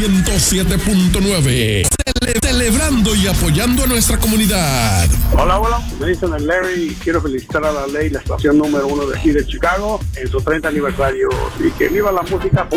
107.9. Celebrando y apoyando a nuestra comunidad. Hola, me dicen el Larry y quiero felicitar a La Ley, la estación número 1 de aquí de Chicago, en su 30 aniversario. Y que viva la música.